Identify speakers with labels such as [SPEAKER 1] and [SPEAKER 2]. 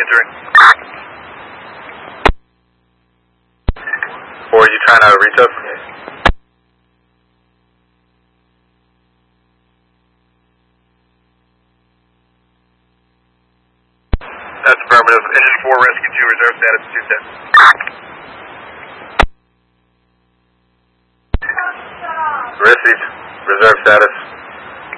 [SPEAKER 1] injury? Or are you trying to reach us? That's affirmative. Engine 4 rescue 2, reserve status 210. Received. Reserve status.